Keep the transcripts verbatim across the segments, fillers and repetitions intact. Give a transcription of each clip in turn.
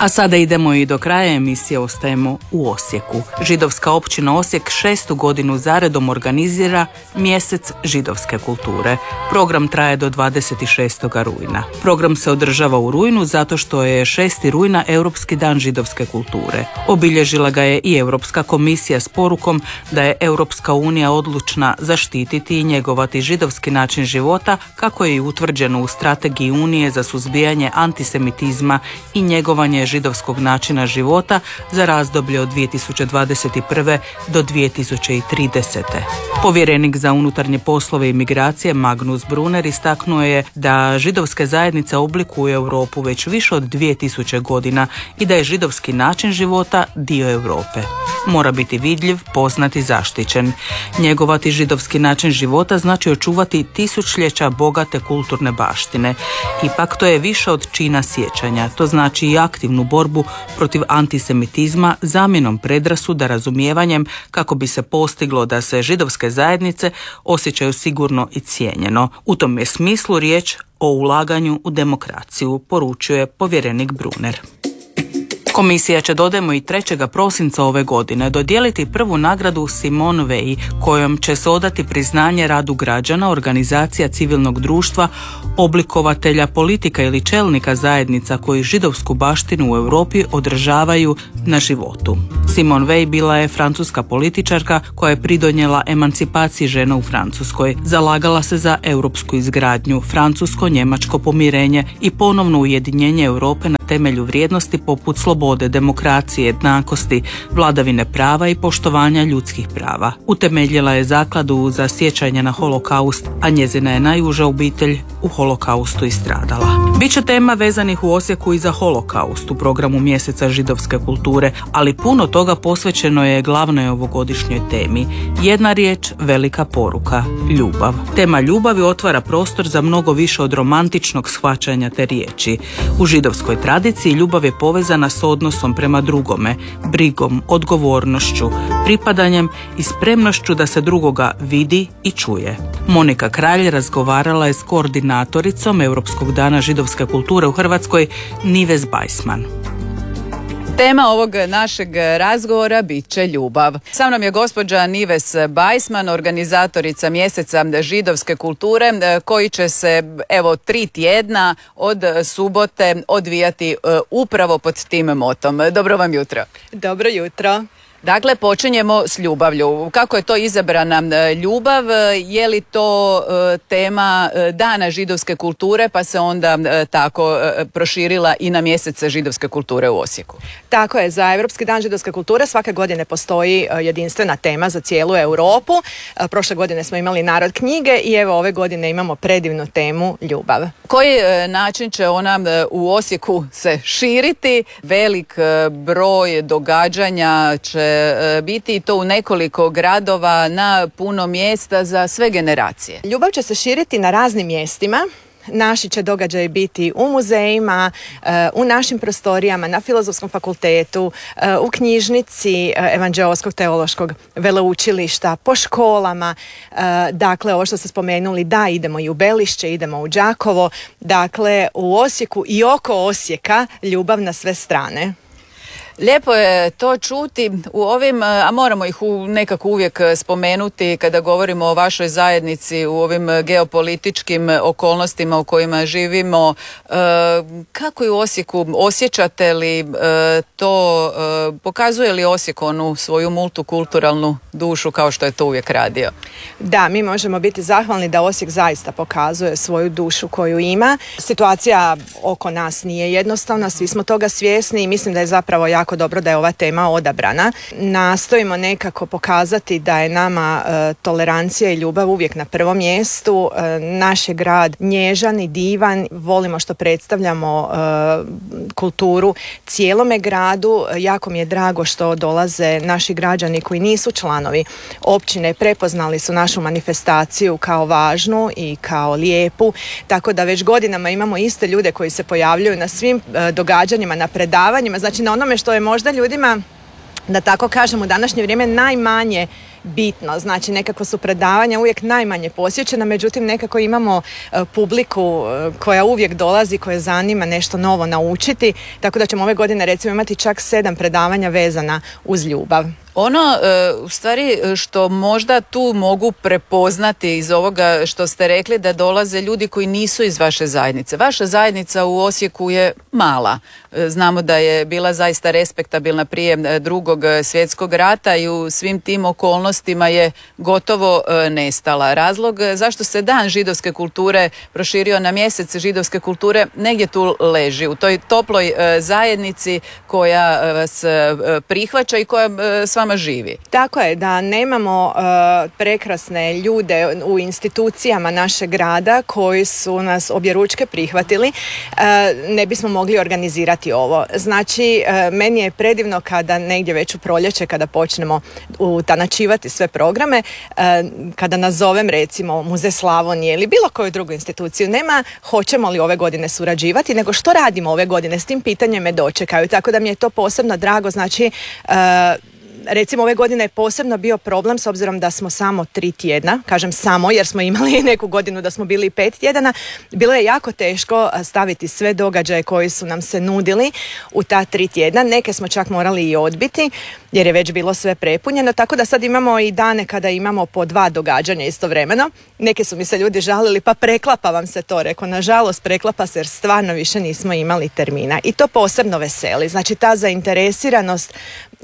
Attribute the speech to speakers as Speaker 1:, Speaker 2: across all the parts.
Speaker 1: A sada idemo i do kraja emisije, ostajemo u Osijeku. Židovska općina Osijek šestu godinu zaredom organizira mjesec židovske kulture. Program traje do dvadeset šestog rujna. Program se održava u rujnu zato što je šesti rujna Europski dan židovske kulture. Obilježila ga je i Europska komisija s porukom da je Europska unija odlučna zaštititi i njegovati židovski način života kako je i utvrđeno u strategiji Unije za suzbijanje antisemitizma i njegovanje židovskog načina života za razdoblje od dvije tisuće dvadeset prve do dvije tisuće tridesete. Povjerenik za unutarnje poslove i migracije Magnus Brunner istaknuo je da židovske zajednice oblikuju Europu već više od dvije tisuće godina i da je židovski način života dio Europe. Mora biti vidljiv, poznat i zaštićen. Njegovati židovski način života znači očuvati tisućljeća bogate kulturne baštine. Ipak to je više od čina sjećanja. To znači i aktivnu borbu protiv antisemitizma zamjenom predrasuda, razumijevanjem kako bi se postiglo da se židovske zajednice osjećaju sigurno i cijenjeno. U tom je smislu riječ o ulaganju u demokraciju, poručuje povjerenik Brunner. Komisija će, dodajmo, i trećeg prosinca ove godine dodijeliti prvu nagradu Simone Weil, kojom će se odati priznanje radu građana, organizacija civilnog društva, oblikovatelja politika ili čelnika zajednica koji židovsku baštinu u Europi održavaju na životu. Simone Weil bila je francuska političarka koja je pridonijela emancipaciji žena u Francuskoj. Zalagala se za europsku izgradnju, francusko-njemačko pomirenje i ponovno ujedinjenje Europe na temelju vrijednosti poput slobode, demokracije, jednakosti, vladavine prava i poštovanja ljudskih prava. Utemeljila je zakladu za sjećanje na holokaust, a njezina je najuža obitelj u holokaustu i stradala. Biće tema vezanih u Osijeku i za holokaust u programu mjeseca židovske kulture, ali puno toga posvećeno je glavnoj ovogodišnjoj temi. Jedna riječ, velika poruka, ljubav. Tema ljubavi otvara prostor za mnogo više od romantičnog shvaćanja te riječi. U židovskoj tradiciji ljubav je povezana s odnosom prema drugome, brigom, odgovornošću, pripadanjem i spremnošću da se drugoga vidi i čuje. Monika Kralj razgovarala je s koordinatoricom Europskog dana židovske kulture u Hrvatskoj, Nives Bajsman.
Speaker 2: Tema ovog našeg razgovora bit će ljubav. Sa mnom je gospođa Nives Bajsman, organizatorica mjeseca židovske kulture, koji će se evo tri tjedna od subote odvijati upravo pod tim motom. Dobro vam jutro.
Speaker 3: Dobro jutro.
Speaker 2: Dakle, počinjemo s ljubavlju. Kako je to izabrana ljubav? Je li to e, tema Dana židovske kulture, pa se onda e, tako e, proširila i na mjesec židovske kulture u Osijeku?
Speaker 3: Tako je, za Europski dan židovske kulture svake godine postoji e, jedinstvena tema za cijelu Europu. E, prošle godine smo imali narod knjige i evo ove godine imamo predivnu temu ljubav.
Speaker 2: Koji e, način će ona e, u Osijeku se širiti? Velik e, broj događanja će biti i to u nekoliko gradova na puno mjesta za sve generacije.
Speaker 3: Ljubav će se širiti na raznim mjestima. Naši će događaji biti u muzejima, u našim prostorijama, na Filozofskom fakultetu, u knjižnici Evanđeoskog teološkog veleučilišta, po školama. Dakle, ovo što ste spomenuli, da, idemo i u Belišće, idemo u Đakovo. Dakle, u Osijeku i oko Osijeka ljubav na sve strane.
Speaker 2: Lijepo je to čuti u ovim, a moramo ih u nekako uvijek spomenuti kada govorimo o vašoj zajednici u ovim geopolitičkim okolnostima u kojima živimo. Kako je u Osijeku? Osjećate li to? Pokazuje li Osijek onu svoju multikulturalnu dušu kao što je to uvijek radio?
Speaker 3: Da, mi možemo biti zahvalni da Osijek zaista pokazuje svoju dušu koju ima. Situacija oko nas nije jednostavna, svi smo toga svjesni i mislim da je zapravo jako dobro da je ova tema odabrana. Nastojimo nekako pokazati da je nama e, tolerancija i ljubav uvijek na prvom mjestu. E, naš je grad nježan i divan, volimo što predstavljamo e, kulturu cijelome gradu. Jako mi je drago što dolaze naši građani koji nisu članovi općine, prepoznali su našu manifestaciju kao važnu i kao lijepu, tako da već godinama imamo iste ljude koji se pojavljuju na svim e, događanjima, na predavanjima, znači na onome što je možda ljudima, da tako kažem, u današnje vrijeme najmanje bitno. Znači nekako su predavanja uvijek najmanje posjećena, međutim nekako imamo publiku koja uvijek dolazi, koja zanima nešto novo naučiti, tako da ćemo ove godine recimo imati čak sedam predavanja vezana uz ljubav.
Speaker 2: Ono, u stvari, što možda tu mogu prepoznati iz ovoga što ste rekli, da dolaze ljudi koji nisu iz vaše zajednice. Vaša zajednica u Osijeku je mala. Znamo da je bila zaista respektabilna prije Drugog svjetskog rata i u svim tim okolnostima je gotovo nestala. Razlog zašto se Dan židovske kulture proširio na mjesec židovske kulture negdje tu leži, u toj toploj zajednici koja vas prihvaća i koja s vama živi.
Speaker 3: Tako je, da nemamo uh, prekrasne ljude u institucijama našeg grada koji su nas objeručke prihvatili, uh, ne bismo mogli organizirati ovo. Znači, uh, meni je predivno kada negdje već u proljeće, kada počnemo utanačivati sve programe, uh, kada nazovem recimo Muzej Slavonije ili bilo koju drugu instituciju, nema hoćemo li ove godine surađivati, nego što radimo ove godine, s tim pitanjem me dočekaju, tako da mi je to posebno drago. Znači, uh, recimo ove godine je posebno bio problem s obzirom da smo samo tri tjedna, kažem samo jer smo imali neku godinu da smo bili pet tjedana, bilo je jako teško staviti sve događaje koji su nam se nudili u ta tri tjedna, neke smo čak morali i odbiti jer je već bilo sve prepunjeno, tako da sad imamo i dane kada imamo po dva događanja istovremeno. Neki su mi se ljudi žalili, pa preklapa vam se to, reko, nažalost preklapa se jer stvarno više nismo imali termina i to posebno veseli. Znači ta zainteresiranost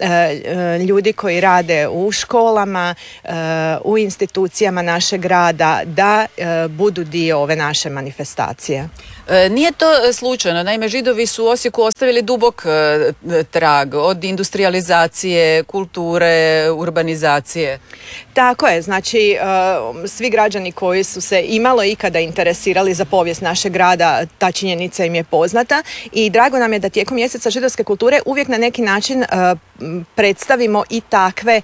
Speaker 3: e, ljudi koji rade u školama, e, u institucijama našeg grada da e, budu dio ove naše manifestacije.
Speaker 2: E, nije to slučajno, naime Židovi su u Osijeku ostavili dubok e, trag od industrijalizacije, kulture, urbanizacije.
Speaker 3: Tako je, znači e, svi građani koji su se imalo ikada interesirali za povijest našeg grada, ta činjenica im je poznata i drago nam je da tijekom mjeseca židovske kulture uvijek na neki način e, predstavimo i takve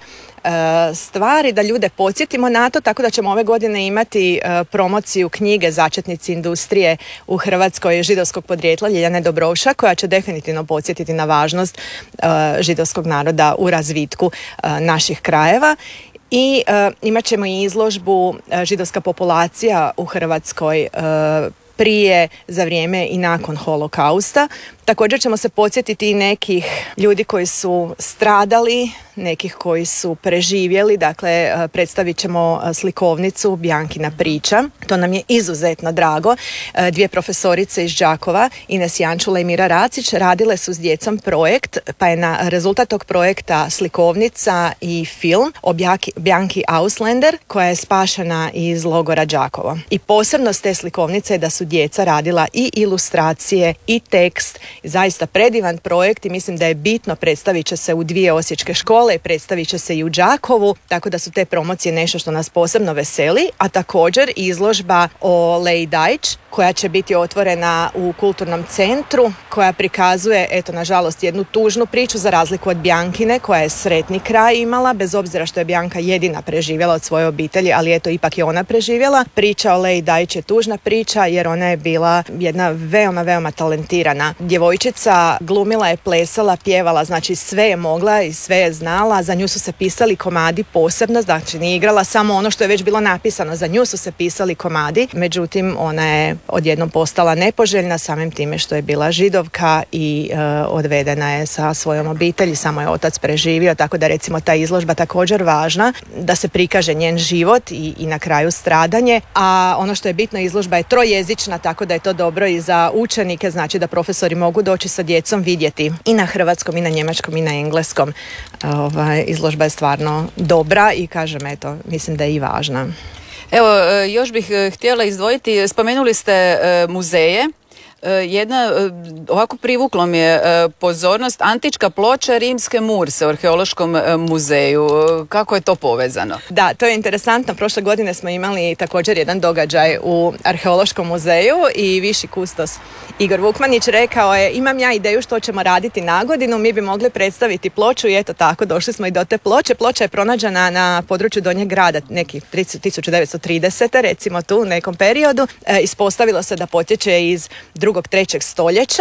Speaker 3: stvari, da ljude podsjetimo na to, tako da ćemo ove godine imati uh, promociju knjige Začetnici industrije u Hrvatskoj židovskog podrijetla Ljiljane Dobrovša, koja će definitivno podsjetiti na važnost uh, židovskog naroda u razvitku uh, naših krajeva. I uh, imat ćemo i izložbu uh, židovska populacija u Hrvatskoj uh, prije, za vrijeme i nakon holokausta. Također ćemo se podsjetiti i nekih ljudi koji su stradali, nekih koji su preživjeli, dakle predstavit ćemo slikovnicu Bjankina priča. To nam je izuzetno drago. Dvije profesorice iz Đakova, Ines Jančula i Mira Racić, radile su s djecom projekt, pa je na rezultat tog projekta slikovnica i film o Bjanki Auslander, koja je spašena iz logora Đakovo. I posebnost te slikovnice je da su djeca radila i ilustracije i tekst. Zaista predivan projekt i mislim da je bitno, predstavit će se u dvije osječke škole, predstavit će se i u Đakovu, tako da su te promocije nešto što nas posebno veseli, a također izložba o Leji Dajč, koja će biti otvorena u kulturnom centru, koja prikazuje, eto, nažalost, jednu tužnu priču za razliku od Bjankine, koja je sretni kraj imala, bez obzira što je Bjanka jedina preživjela od svoje obitelji, ali eto, ipak je ona preživjela. Priča o Leji Dajč je tužna priča, jer ona je bila jedna veoma, veoma talentirana djevojčica, glumila je, plesala, pjevala, znači sve je mogla i sve je znala, za nju su se pisali komadi posebno, znači nije igrala samo ono što je već bilo napisano, za nju su se pisali komadi, međutim ona je odjednom postala nepoželjna samim time što je bila Židovka i e, odvedena je sa svojom obitelji, samo je otac preživio, tako da recimo ta izložba također važna, da se prikaže njen život i, i na kraju stradanje, a ono što je bitno, izložba je trojezična, tako da je to dobro i za učenike, znači da profesori mogu doći sa djecom vidjeti i na hrvatskom, i na njemačkom, i na engleskom. Ovaj, izložba je stvarno dobra i kažem, eto, mislim da je i važna.
Speaker 2: Evo, još bih htjela izdvojiti, spomenuli ste muzeje. Jedna, ovako privuklo mi je pozornost, antička ploča Rimske Murse u Arheološkom muzeju. Kako je to povezano?
Speaker 3: Da, to je interesantno. Prošle godine smo imali također jedan događaj u Arheološkom muzeju i viši kustos Igor Vukmanić rekao je, imam ja ideju što ćemo raditi na godinu, mi bi mogli predstaviti ploču i eto tako, došli smo i do te ploče. Ploča je pronađena na području Donjeg grada, neki tisuću devetsto tridesete recimo tu u nekom periodu. E, ispostavilo se da potječe iz drugog, trećeg stoljeća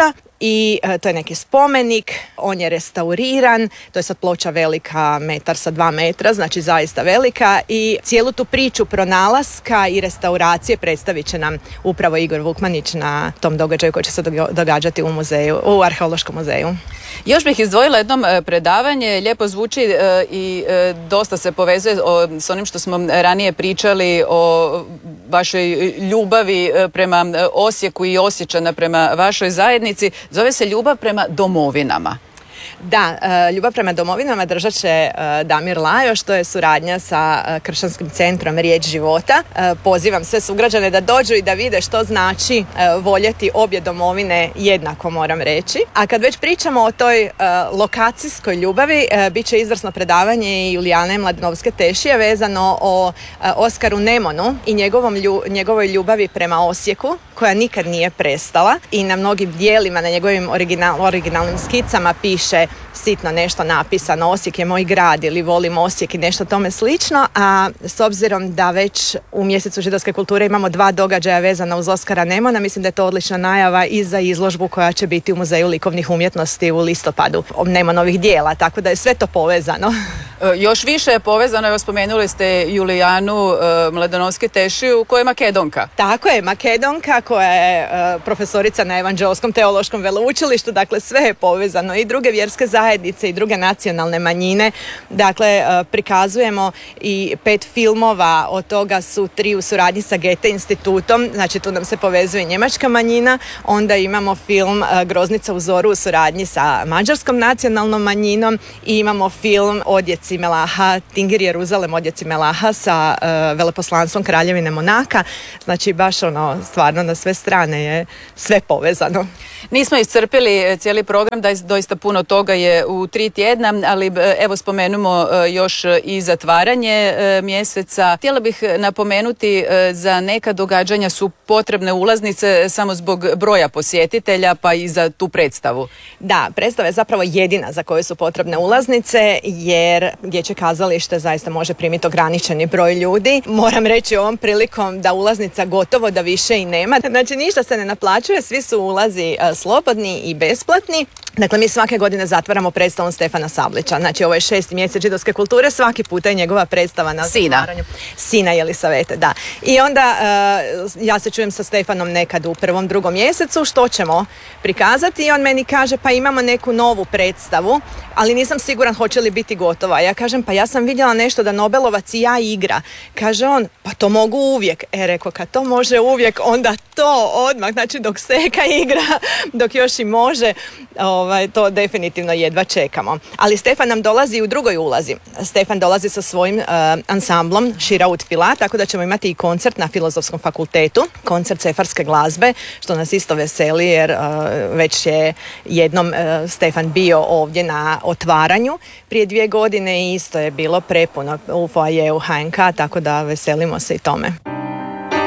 Speaker 3: i e, to je neki spomenik, on je restauriran, to je sad ploča velika, metar sa dva metra, znači zaista velika, i cijelu tu priču pronalaska i restauracije predstavit će nam upravo Igor Vukmanić na tom događaju koji će se događati u muzeju, u Arheološkom muzeju.
Speaker 2: Još bih izdvojila jednom predavanje, lijepo zvuči e, i e, dosta se povezuje o, s onim što smo ranije pričali o vašoj ljubavi prema Osijeku i Osječana prema vašoj zajednici. Zove se ljubav prema domovinama.
Speaker 3: Da, ljubav prema domovinama držat će Damir Lajo, što je suradnja sa Kršćanskim centrom Riječ života. Pozivam sve sugrađane da dođu i da vide što znači voljeti obje domovine jednako, moram reći. A kad već pričamo o toj lokacijskoj ljubavi, bit će izvrsno predavanje i Julijane Mladenovske-Tešije vezano o Oskaru Nemonu i njegovom, njegovoj ljubavi prema Osijeku, koja nikad nije prestala, i na mnogim dijelima, na njegovim original, originalnim skicama piše sitno nešto napisano, Osijek je moj grad ili volim Osijek i nešto tome slično. A s obzirom da već u mjesecu židovske kulture imamo dva događaja vezana uz Oskara Nemona, mislim da je to odlična najava i za izložbu koja će biti u Muzeju likovnih umjetnosti u listopadu Nemonovih dijela, tako da je sve to povezano.
Speaker 2: Još više je povezano, evo spomenuli ste Julijanu uh, Mladenovske-Tešiju, koja je Makedonka.
Speaker 3: Tako je, Makedonka, koja je uh, profesorica na Evanđeoskom teološkom veleučilištu, dakle sve je povezano, i druge vjerske zajednice i druge nacionalne manjine. Dakle, uh, prikazujemo i pet filmova, od toga su tri u suradnji sa Goethe institutom, znači tu nam se povezuje njemačka manjina, onda imamo film uh, Groznica u zoru u suradnji sa mađarskom nacionalnom manjinom i imamo film Odjeci Melaha, Tingir Jeruzalem, Odjeci Melaha sa uh, veleposlanstvom Kraljevine Monaka. Znači baš ono, stvarno na sve strane je sve povezano.
Speaker 2: Nismo iscrpili cijeli program, da doista puno toga je u tri tjedna, ali evo spomenimo još i zatvaranje mjeseca. Htjela bih napomenuti, za neka događanja su potrebne ulaznice samo zbog broja posjetitelja, pa i za tu predstavu.
Speaker 3: Da, predstava je zapravo jedina za koju su potrebne ulaznice, jer Dječje kazalište zaista može primiti ograničeni broj ljudi. Moram reći ovom prilikom da ulaznica gotovo da više i nema. Znači ništa se ne naplaćuje, svi su ulazi slobodni i besplatni. Dakle, mi svake godine zatvaramo predstavom Stefana Sablića. Znači, ovo je šesti mjesec židovske kulture, svaki puta je njegova predstava na zatvaranju. Sina Jelisavete, da. I onda uh, ja se čujem sa Stefanom nekad u prvom, drugom mjesecu, što ćemo prikazati, i on meni kaže, pa imamo neku novu predstavu, ali nisam siguran hoće li biti gotova. Ja kažem, pa ja sam vidjela nešto da Nobelovac i ja igra. Kaže on, pa to mogu uvijek. E, reko, kad to može uvijek, onda to odmah, znači dok Seka igra, dok još i može, ovaj, to definitivno jedva čekamo. Ali Stefan nam dolazi u drugoj ulazi. Stefan dolazi sa svojim uh, ansamblom Širaut Fila, tako da ćemo imati i koncert na Filozofskom fakultetu, koncert sefarske glazbe, što nas isto veseli, jer uh, već je jednom uh, Stefan bio ovdje na otvaranju prije dvije godine i isto je bilo prepuno u foajeu H N K, tako da veselimo se i tome.